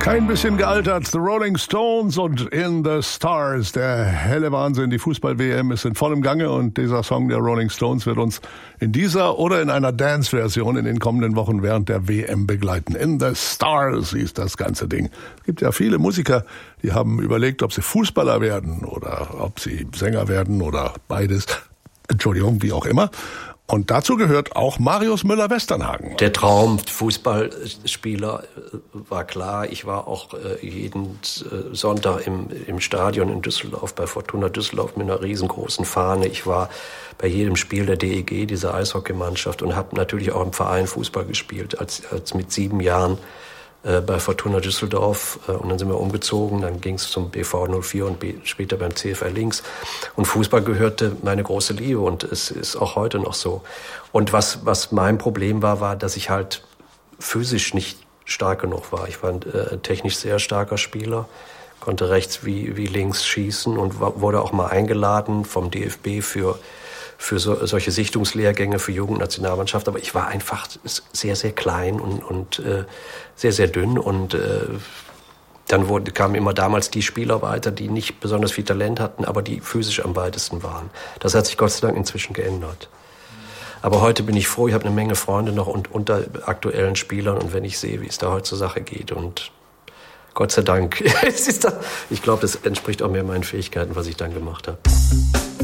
Kein bisschen gealtert, The Rolling Stones und In the Stars. Der helle Wahnsinn, die Fußball-WM ist in vollem Gange und dieser Song der Rolling Stones wird uns in dieser oder in einer Dance-Version in den kommenden Wochen während der WM begleiten. In the Stars hieß das ganze Ding. Es gibt ja viele Musiker, die haben überlegt, ob sie Fußballer werden oder ob sie Sänger werden oder beides. Entschuldigung, wie auch immer. Und dazu gehört auch Marius Müller-Westernhagen. Der Traum Fußballspieler war klar. Ich war auch jeden Sonntag im Stadion in Düsseldorf bei Fortuna Düsseldorf mit einer riesengroßen Fahne. Ich war bei jedem Spiel der DEG, dieser Eishockeymannschaft, und habe natürlich auch im Verein Fußball gespielt. Als mit 7 Jahren bei Fortuna Düsseldorf, und dann sind wir umgezogen, dann ging es zum BV 04 und später beim CFR Links. Und Fußball gehörte meine große Liebe und es ist auch heute noch so. Und was mein Problem war, dass ich halt physisch nicht stark genug war. Ich war ein technisch sehr starker Spieler, konnte rechts wie links schießen und wurde auch mal eingeladen vom DFB für solche Sichtungslehrgänge für Jugendnationalmannschaft, aber ich war einfach sehr, sehr klein und sehr, sehr dünn und dann kamen immer damals die Spieler weiter, die nicht besonders viel Talent hatten, aber die physisch am weitesten waren. Das hat sich Gott sei Dank inzwischen geändert. Aber heute bin ich froh, ich habe eine Menge Freunde noch und unter aktuellen Spielern und wenn ich sehe, wie es da heute zur Sache geht und Gott sei Dank, ich glaube, das entspricht auch mehr meinen Fähigkeiten, was ich dann gemacht habe.